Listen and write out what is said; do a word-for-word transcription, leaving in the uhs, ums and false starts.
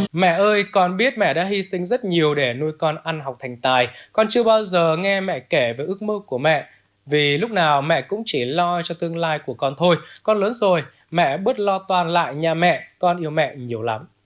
Mẹ ơi, con biết mẹ đã hy sinh rất nhiều để nuôi con ăn học thành tài. Con chưa bao giờ nghe mẹ kể về ước mơ của mẹ. Vì lúc nào mẹ cũng chỉ lo cho tương lai của con thôi. Con lớn rồi, mẹ bớt lo toan lại nha mẹ. Con yêu mẹ nhiều lắm.